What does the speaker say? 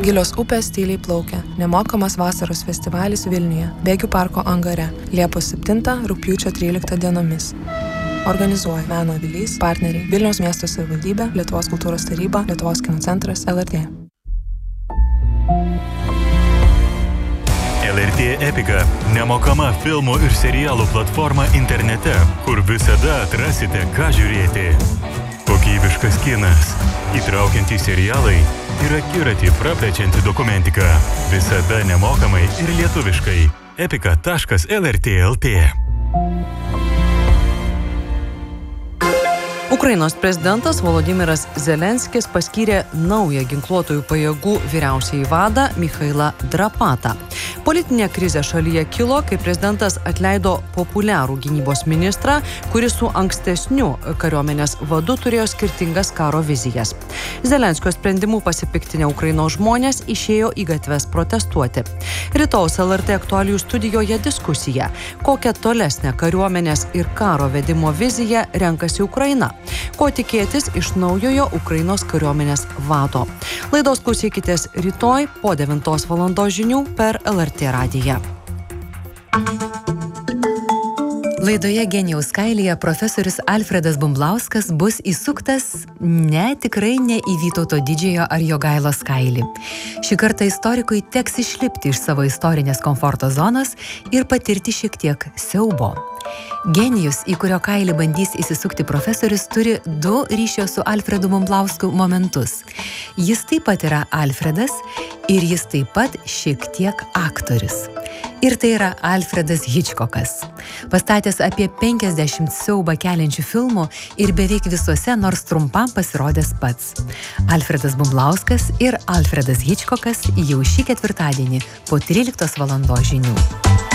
Gilios upės tyliai plaukia. Nemokamas vasaros festivalis Vilniuje, Bėgių parko angare, Liepos 7, rugpjūčio 13 dienomis. Organizuoja Meno avilys, partneriai Vilniaus miesto savivaldybė, Lietuvos kultūros taryba, Lietuvos kino centras, LRT. LRT Epika – nemokama filmų ir serialų platforma internete, kur visada atrasite, ką žiūrėti. Kokybiškas kinas, įtraukiantys serialai ir akiratį praplečianti dokumentika. Visada nemokamai ir lietuviškai. epika.lrt.lt. Ukrainos prezidentas Volodymyras Zelenskis paskyrė naują ginkluotųjų pajėgų vyriausiąjį vadą Michailą Drapatą. Politinė krizė šalyje kilo, kai prezidentas atleido populiarų gynybos ministrą, kuris su ankstesniu kariuomenės vadu turėjo skirtingas karo vizijas. Zelenskio sprendimu pasipiktinę Ukrainos žmonės išėjo į gatves protestuoti. Rytojaus LRT aktualijų studijoje diskusija, kokią tolesnę kariuomenės ir karo vedimo viziją renkasi Ukraina. Ko tikėtis iš naujojo Ukrainos kariuomenės vado. Laidos klausykitės rytoj po 9 valandos žinių per LRT radiją. Laidoje Genijaus kailyje profesorius Alfredas Bumblauskas bus įsuktas tikrai ne į Vytauto Didžiojo ar Jogailos kailį. Šį kartą istorikui teks išlipti iš savo istorinės komforto zonos ir patirti šiek tiek siaubo. Genijus, į kurio kailį bandys įsisukti profesorius, turi 2 ryšio su Alfredu Bumblausku momentus. Jis taip pat yra Alfredas ir jis taip pat šiek tiek aktorius. Ir tai yra Alfredas Hitchcockas. Pastatęs apie 50 siaubą keliančių filmų ir beveik visuose nors trumpam pasirodęs pats. Alfredas Bumblauskas ir Alfredas Hitchcockas jau šį ketvirtadienį po 13 valandos žinių.